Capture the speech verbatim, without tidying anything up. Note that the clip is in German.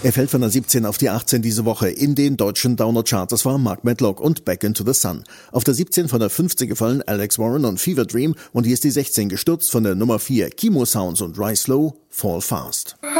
Er fällt von der siebzehn auf die achtzehn diese Woche. In den deutschen Downer-Charts, das war Mark Medlock und Back into the Sun. Auf der siebzehn von der fünfzehn gefallen Alex Warren und Fever Dream und hier ist die sechzehn gestürzt von der Nummer vier Chemo Sounds und Rise Slow, Fall Fast.